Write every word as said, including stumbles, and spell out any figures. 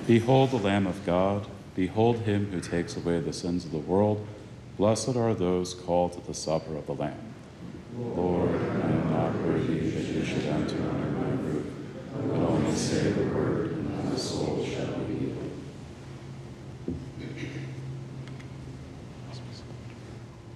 Behold the Lamb of God. Behold him who takes away the sins of the world. Blessed are those called to the supper of the Lamb. Lord,